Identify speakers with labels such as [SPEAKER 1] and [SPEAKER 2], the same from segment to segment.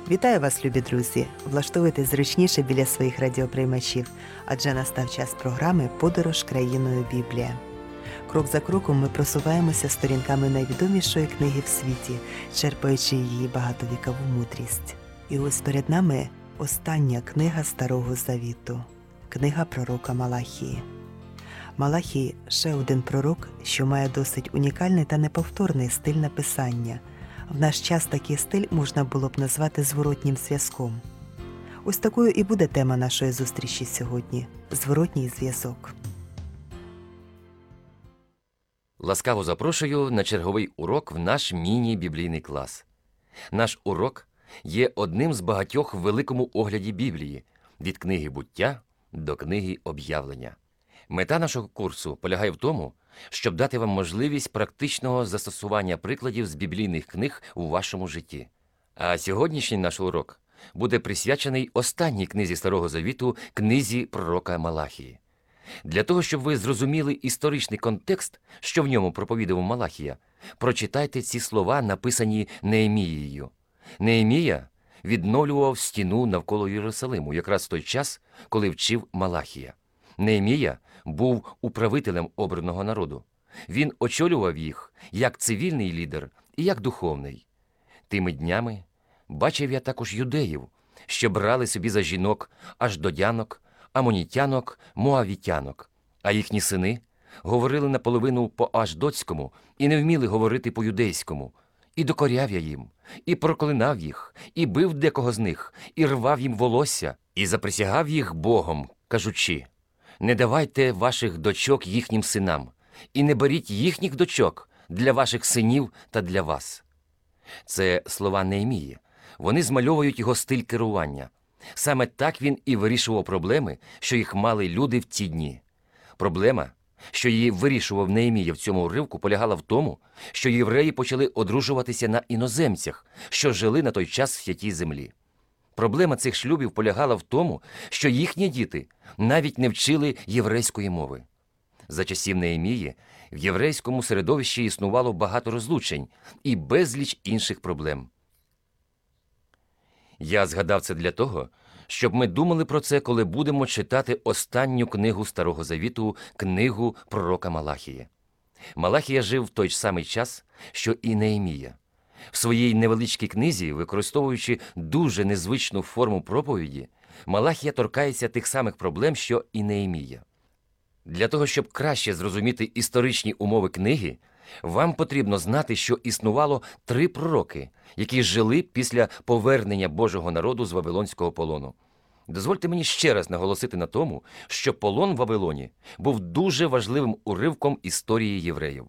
[SPEAKER 1] Вітаю вас, любі друзі! Влаштовуйтесь зручніше біля своїх радіоприймачів, адже настав час програми «Подорож країною Біблія». Крок за кроком ми просуваємося сторінками найвідомішої книги в світі, черпаючи її багатовікову мудрість. І ось перед нами остання книга Старого Завіту – книга пророка Малахії. Малахій – ще один пророк, що має досить унікальний та неповторний стиль написання. В наш час такий стиль можна було б назвати зворотнім зв'язком. Ось такою і буде тема нашої зустрічі сьогодні – зворотній зв'язок.
[SPEAKER 2] Ласкаво запрошую на черговий урок в наш міні-біблійний клас. Наш урок є одним з багатьох в великому огляді Біблії – від книги «Буття» до книги «Об'явлення». Мета нашого курсу полягає в тому, щоб дати вам можливість практичного застосування прикладів з біблійних книг у вашому житті. А сьогоднішній наш урок буде присвячений останній книзі Старого Завіту – книзі пророка Малахії. Для того, щоб ви зрозуміли історичний контекст, що в ньому проповідував Малахія, прочитайте ці слова, написані Неемією. Неемія відновлював стіну навколо Єрусалиму якраз в той час, коли вчив Малахія. Неемія був управителем обраного народу. Він очолював їх як цивільний лідер і як духовний. Тими днями бачив я також юдеїв, що брали собі за жінок аждодянок, амонітянок, моавітянок, а їхні сини говорили наполовину по-аждотському і не вміли говорити по-юдейському. І докоряв я їм, і проклинав їх, і бив декого з них, і рвав їм волосся, і заприсягав їх Богом, кажучи: «Не давайте ваших дочок їхнім синам, і не беріть їхніх дочок для ваших синів та для вас». Це слова Неемії. Вони змальовують його стиль керування. Саме так він і вирішував проблеми, що їх мали люди в ті дні. Проблема, що її вирішував Неемія в цьому уривку, полягала в тому, що євреї почали одружуватися на іноземцях, що жили на той час в святій землі. Проблема цих шлюбів полягала в тому, що їхні діти навіть не вчили єврейської мови. За часів Неемії в єврейському середовищі існувало багато розлучень і безліч інших проблем. Я згадав це для того, щоб ми думали про це, коли будемо читати останню книгу Старого Завіту – книгу пророка Малахії. Малахія жив в той ж самий час, що і Неемія. В своїй невеличкій книзі, використовуючи дуже незвичну форму проповіді, Малахія торкається тих самих проблем, що і Неемія. Для того, щоб краще зрозуміти історичні умови книги, вам потрібно знати, що існувало 3 пророки, які жили після повернення Божого народу з Вавилонського полону. Дозвольте мені ще раз наголосити на тому, що полон в Вавилоні був дуже важливим уривком історії євреїв.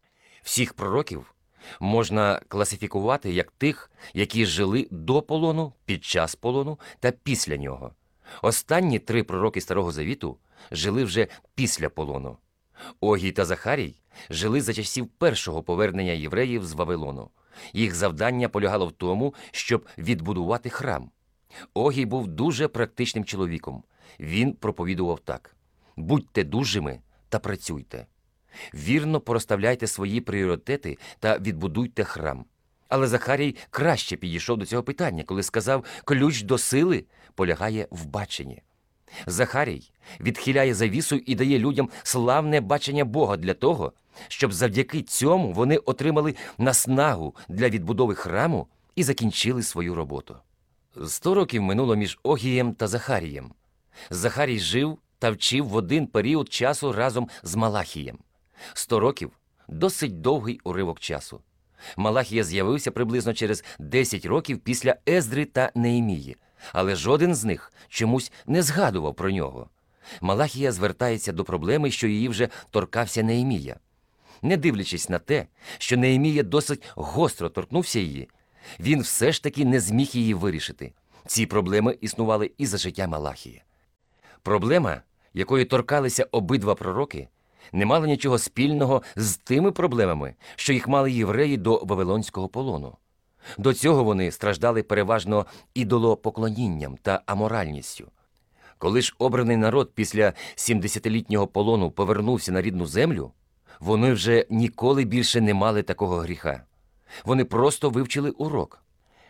[SPEAKER 2] Всіх пророків можна класифікувати як тих, які жили до полону, під час полону та після нього. Останні 3 пророки Старого Завіту жили вже після полону. Огій та Захарій жили за часів першого повернення євреїв з Вавилону. Їх завдання полягало в тому, щоб відбудувати храм. Огій був дуже практичним чоловіком. Він проповідував так: «Будьте дужими та працюйте. Вірно порозставляйте свої пріоритети та відбудуйте храм». Але Захарій краще підійшов до цього питання, коли сказав: «Ключ до сили полягає в баченні». Захарій відхиляє завісу і дає людям славне бачення Бога для того, щоб завдяки цьому вони отримали наснагу для відбудови храму і закінчили свою роботу. 100 років минуло між Огієм та Захарієм. Захарій жив та вчив в один період часу разом з Малахієм. 100 років – досить довгий уривок часу. Малахія з'явився приблизно через 10 років після Ездри та Неемії, але жоден з них чомусь не згадував про нього. Малахія звертається до проблеми, що її вже торкався Неемія. Не дивлячись на те, що Неемія досить гостро торкнувся її, він все ж таки не зміг її вирішити. Ці проблеми існували і за життя Малахії. Проблема, якої торкалися обидва пророки, не мала нічого спільного з тими проблемами, що їх мали євреї до Вавилонського полону. До цього вони страждали переважно ідолопоклонінням та аморальністю. Коли ж обраний народ після 70-літнього полону повернувся на рідну землю, вони вже ніколи більше не мали такого гріха. Вони просто вивчили урок.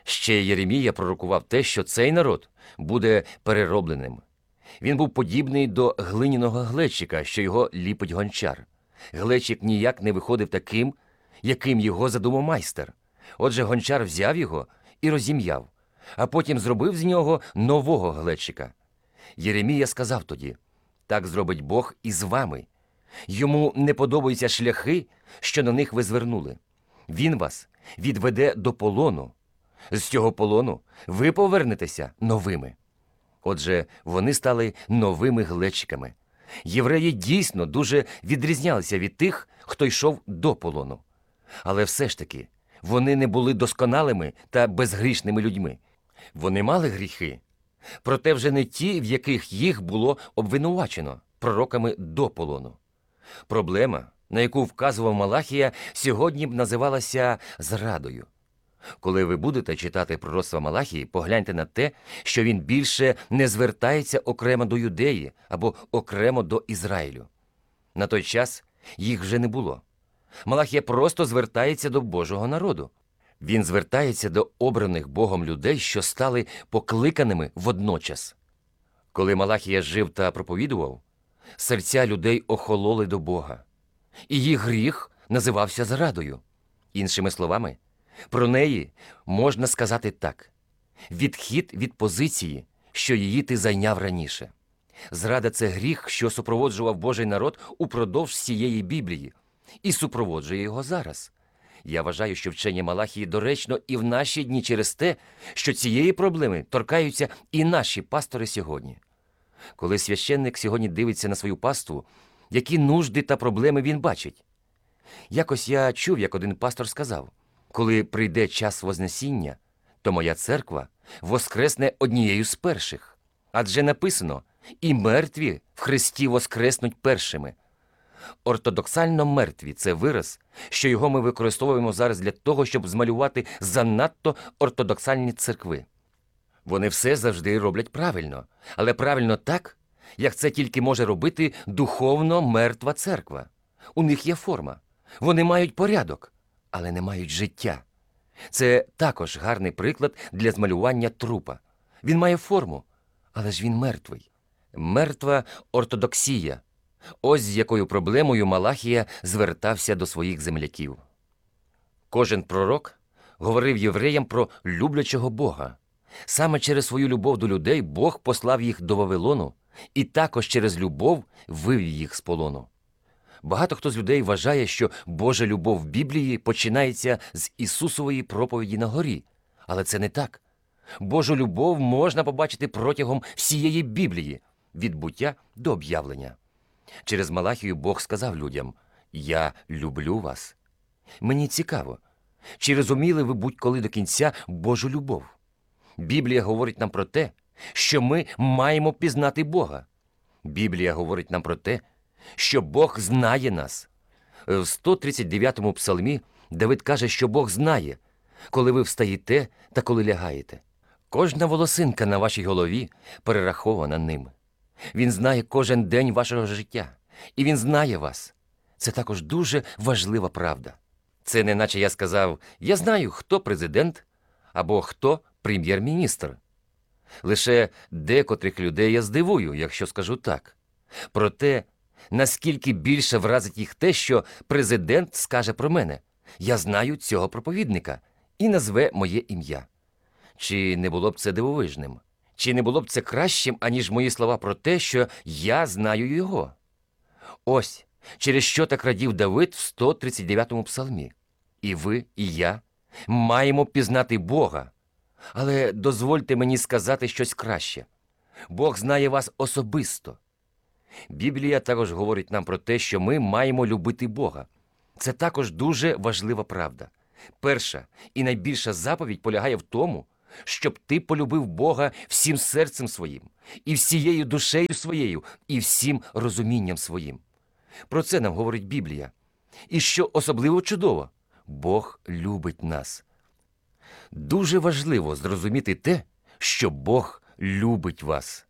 [SPEAKER 2] Ще Єремія пророкував те, що цей народ буде переробленим. Він був подібний до глиняного глечика, що його ліпить гончар. Глечик ніяк не виходив таким, яким його задумав майстер. Отже, гончар взяв його і розім'яв, а потім зробив з нього нового глечика. Єремія сказав тоді: «Так зробить Бог і з вами. Йому не подобаються шляхи, що на них ви звернули. Він вас відведе до полону. З цього полону ви повернетеся новими». Отже, вони стали новими глечиками. Євреї дійсно дуже відрізнялися від тих, хто йшов до полону. Але все ж таки, вони не були досконалими та безгрішними людьми. Вони мали гріхи, проте вже не ті, в яких їх було обвинувачено пророками до полону. Проблема, на яку вказував Малахія, сьогодні б називалася зрадою. Коли ви будете читати пророцтва Малахії, погляньте на те, що він більше не звертається окремо до Юдеї або окремо до Ізраїлю. На той час їх вже не було. Малахія просто звертається до Божого народу. Він звертається до обраних Богом людей, що стали покликаними водночас. Коли Малахія жив та проповідував, серця людей охололи до Бога. І їх гріх називався зрадою. Іншими словами, про неї можна сказати так: відхід від позиції, що її ти зайняв раніше. Зрада – це гріх, що супроводжував Божий народ упродовж всієї Біблії і супроводжує його зараз. Я вважаю, що вчення Малахії доречно і в наші дні через те, що цієї проблеми торкаються і наші пастори сьогодні. Коли священник сьогодні дивиться на свою паству, які нужди та проблеми він бачить? Якось я чув, як один пастор сказав: «Коли прийде час Вознесіння, то моя церква воскресне однією з перших. Адже написано: і мертві в Христі воскреснуть першими». Ортодоксально мертві – це вираз, що його ми використовуємо зараз для того, щоб змалювати занадто ортодоксальні церкви. Вони все завжди роблять правильно, але правильно так, як це тільки може робити духовно мертва церква. У них є форма, вони мають порядок, але не мають життя. Це також гарний приклад для змалювання трупа. Він має форму, але ж він мертвий. Мертва ортодоксія. Ось з якою проблемою Малахія звертався до своїх земляків. Кожен пророк говорив євреям про люблячого Бога. Саме через свою любов до людей Бог послав їх до Вавилону і також через любов вивів їх з полону. Багато хто з людей вважає, що Божа любов в Біблії починається з Ісусової проповіді на горі. Але це не так. Божу любов можна побачити протягом всієї Біблії, від буття до об'явлення. Через Малахію Бог сказав людям: «Я люблю вас». Мені цікаво, чи розуміли ви будь-коли до кінця Божу любов? Біблія говорить нам про те, що ми маємо пізнати Бога. Біблія говорить нам про те, що Бог знає нас. В 139-му псалмі Давид каже, що Бог знає, коли ви встаєте та коли лягаєте. Кожна волосинка на вашій голові перерахована ним. Він знає кожен день вашого життя, і він знає вас. Це також дуже важлива правда. Це не наче я сказав: «Я знаю, хто президент або хто прем'єр-міністр». Лише декотрих людей я здивую, якщо скажу так. Проте, наскільки більше вразить їх те, що президент скаже про мене: «Я знаю цього проповідника» і назве моє ім'я. Чи не було б це дивовижним? Чи не було б це кращим, аніж мої слова про те, що я знаю його? Ось, через що так радів Давид в 139-му псалмі. І ви, і я маємо пізнати Бога. Але дозвольте мені сказати щось краще. Бог знає вас особисто. Біблія також говорить нам про те, що ми маємо любити Бога. Це також дуже важлива правда. Перша і найбільша заповідь полягає в тому, щоб ти полюбив Бога всім серцем своїм, і всією душею своєю, і всім розумінням своїм. Про це нам говорить Біблія. І що особливо чудово, Бог любить нас. Дуже важливо зрозуміти те, що Бог любить вас.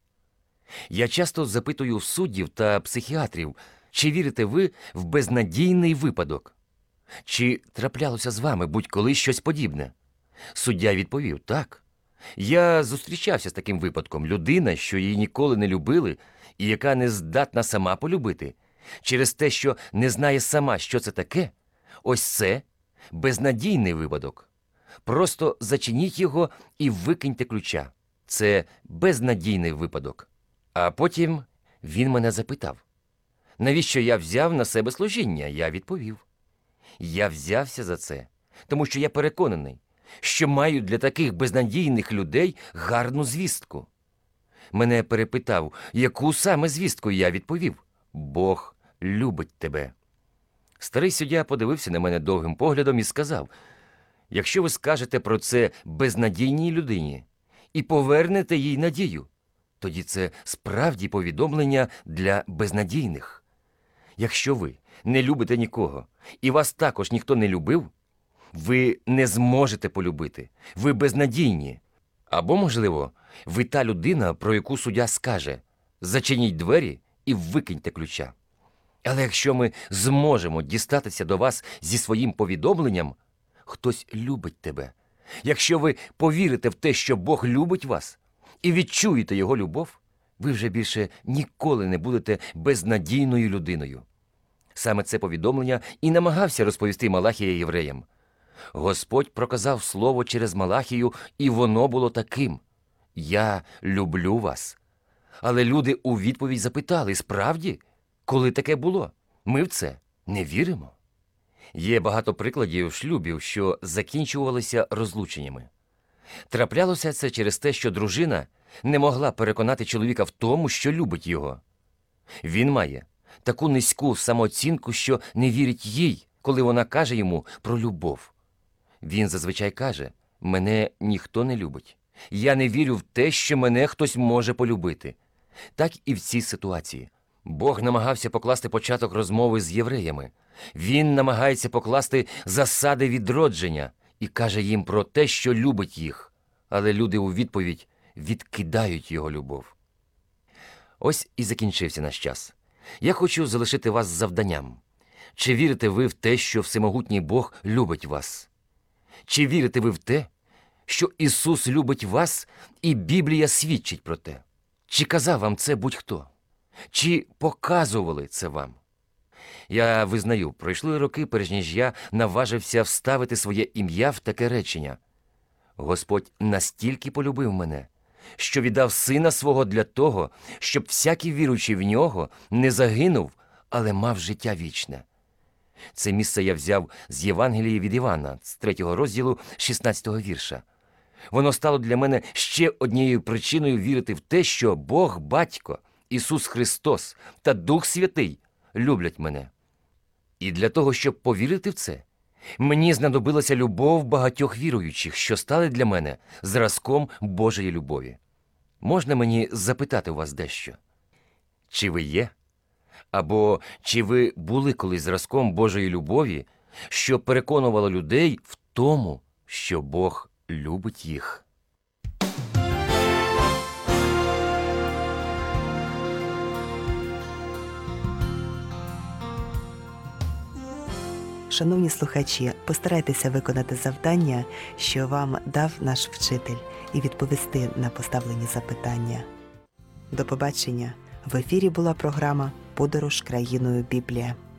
[SPEAKER 2] Я часто запитую суддів та психіатрів, чи вірите ви в безнадійний випадок? Чи траплялося з вами будь-коли щось подібне? Суддя відповів: так. Я зустрічався з таким випадком. Людина, що її ніколи не любили і яка не здатна сама полюбити, через те, що не знає сама, що це таке, ось це безнадійний випадок. Просто зачиніть його і викиньте ключа. Це безнадійний випадок. А потім він мене запитав, навіщо я взяв на себе служіння? Я відповів: я взявся за це, тому що я переконаний, що маю для таких безнадійних людей гарну звістку. Мене перепитав, яку саме звістку. Я відповів: Бог любить тебе. Старий суддя подивився на мене довгим поглядом і сказав: якщо ви скажете про це безнадійній людині і повернете їй надію, тоді це справді повідомлення для безнадійних. Якщо ви не любите нікого, і вас також ніхто не любив, ви не зможете полюбити, ви безнадійні. Або, можливо, ви та людина, про яку суддя скаже: зачиніть двері і викиньте ключа. Але якщо ми зможемо дістатися до вас зі своїм повідомленням: хтось любить тебе, якщо ви повірите в те, що Бог любить вас, і відчуєте Його любов, ви вже більше ніколи не будете безнадійною людиною. Саме це повідомлення і намагався розповісти Малахія євреям. Господь проказав слово через Малахію, і воно було таким: «Я люблю вас». Але люди у відповідь запитали: справді? Коли таке було? Ми в це не віримо. Є багато прикладів шлюбів, що закінчувалися розлученнями. Траплялося це через те, що дружина не могла переконати чоловіка в тому, що любить його. Він має таку низьку самооцінку, що не вірить їй, коли вона каже йому про любов. Він зазвичай каже: «Мене ніхто не любить. Я не вірю в те, що мене хтось може полюбити». Так і в цій ситуації. Бог намагався покласти початок розмови з євреями. Він намагається покласти засади відродження і каже їм про те, що любить їх. Але люди у відповідь відкидають його любов. Ось і закінчився наш час. Я хочу залишити вас з завданням. Чи вірите ви в те, що всемогутній Бог любить вас? Чи вірите ви в те, що Ісус любить вас, і Біблія свідчить про те? Чи казав вам це будь-хто? Чи показували це вам? Я визнаю, пройшли роки, перш ніж я наважився вставити своє ім'я в таке речення. Господь настільки полюбив мене, що віддав Сина Свого для того, щоб всякий віруючий в Нього не загинув, але мав життя вічне. Це місце я взяв з Євангелії від Івана, з 3 розділу, 16 вірша. Воно стало для мене ще однією причиною вірити в те, що Бог Батько, Ісус Христос та Дух Святий люблять мене. І для того, щоб повірити в це, мені знадобилася любов багатьох віруючих, що стали для мене зразком Божої любові. Можна мені запитати у вас дещо? Чи ви є? Або чи ви були колись зразком Божої любові, що переконувало людей в тому, що Бог любить їх?
[SPEAKER 1] Шановні слухачі, постарайтеся виконати завдання, що вам дав наш вчитель, і відповісти на поставлені запитання. До побачення! В ефірі була програма «Подорож країною Біблія».